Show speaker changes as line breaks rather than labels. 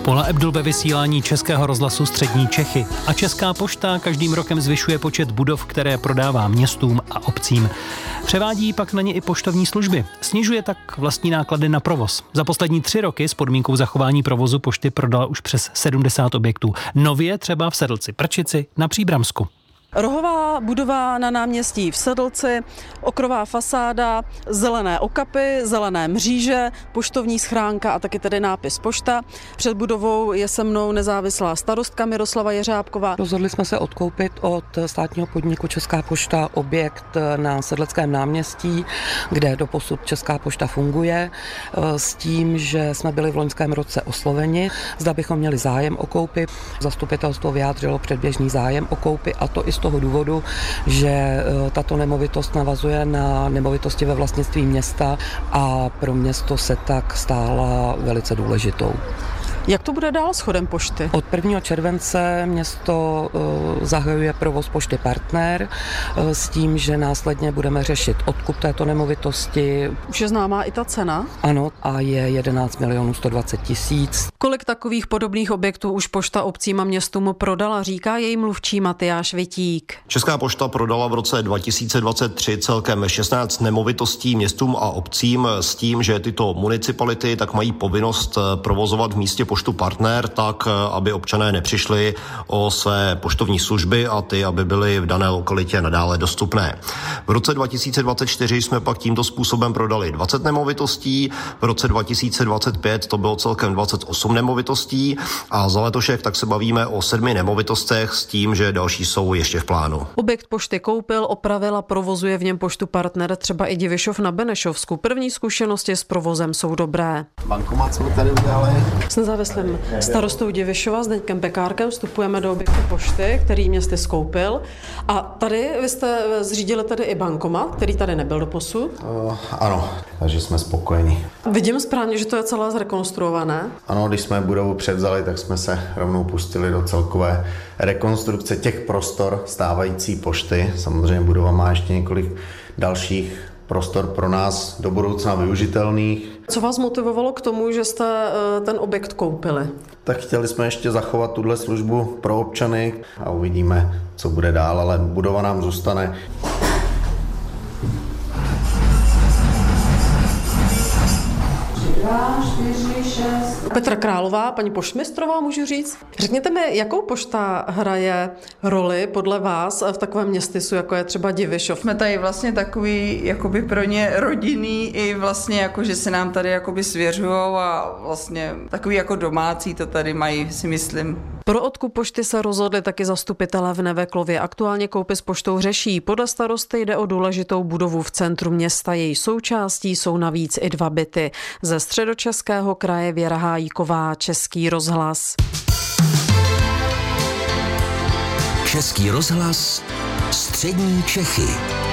Paula Abdul ve vysílání Českého rozhlasu Střední Čechy. A Česká pošta každým rokem zvyšuje počet budov, které prodává městům a obcím. Převádí pak na ně i poštovní služby. Snižuje tak vlastní náklady na provoz. Za poslední 3 roky s podmínkou zachování provozu pošty prodala už přes 70 objektů. Nově třeba v Sedlci Prčici na Příbramsku.
Rohová budova na náměstí v Sedlci, okrová fasáda, zelené okapy, zelené mříže, poštovní schránka a taky tedy nápis pošta. Před budovou je se mnou nezávislá starostka Miroslava Jeřábková.
Rozhodli jsme se odkoupit od státního podniku Česká pošta objekt na Sedleckém náměstí, kde doposud Česká pošta funguje, s tím, že jsme byli v loňském roce osloveni, zda bychom měli zájem o koupi. Zastupitelstvo vyjádřilo předběžný zájem o koupi, a to i z toho důvodu, že tato nemovitost navazuje na nemovitosti ve vlastnictví města a pro město se tak stala velice důležitou.
Jak to bude dál s chodem pošty?
Od 1. července město zahajuje provoz Pošty Partner s tím, že následně budeme řešit odkup této nemovitosti.
Už je známá i ta cena?
Ano, a je 11 120 000.
Kolik takových podobných objektů už pošta obcím a městům prodala, říká její mluvčí Matyáš Vitík.
Česká pošta prodala v roce 2023 celkem 16 nemovitostí městům a obcím s tím, že tyto municipality tak mají povinnost provozovat v místě Poštu Partner tak, aby občané nepřišli o své poštovní služby a ty, aby byly v dané lokalitě nadále dostupné. V roce 2024 jsme pak tímto způsobem prodali 20 nemovitostí, v roce 2025 to bylo celkem 28 nemovitostí a za letošek tak se bavíme o 7 nemovitostech s tím, že další jsou ještě v plánu.
Objekt pošty koupil, opravil a provozuje v něm Poštu Partner třeba i Divišov na Benešovsku. První zkušenosti s provozem jsou dobré.
Bankomat jsme tady udělali.
S nezávislým starostou Divišova Zdeňkem Pekárkem vstupujeme do objektu pošty, který město skoupil. A tady vy jste zřídili tady i bankomat, který tady nebyl doposud.
Ano, takže jsme spokojeni.
Vidím správně, že to je celé zrekonstruované.
Ano, když jsme budovu převzali, tak jsme se rovnou pustili do celkové rekonstrukce těch prostor stávající pošty. Samozřejmě budova má ještě několik dalších prostor pro nás do budoucna využitelných.
Co vás motivovalo k tomu, že jste ten objekt koupili?
Tak chtěli jsme ještě zachovat tuhle službu pro občany a uvidíme, co bude dál, ale budova nám zůstane.
Petra Králová, paní poštmistrová, můžu říct. Řekněte mi, jakou pošta hraje roli podle vás v takovém městysu, jako je třeba Divišov?
Jsme tady vlastně takový, jakoby pro ně rodinný i vlastně jako, že se nám tady jakoby svěřujou a vlastně takový jako domácí to tady mají, si myslím.
Pro odkup pošty se rozhodli taky zastupitelé v Neveklově. Aktuálně koupy s poštou řeší. Podle starosty jde o důležitou budovu v centru města. Její součástí jsou navíc i 2 byty. Ze Středočeského kraje Věra Hájíková, Český rozhlas.
Český rozhlas Střední Čechy.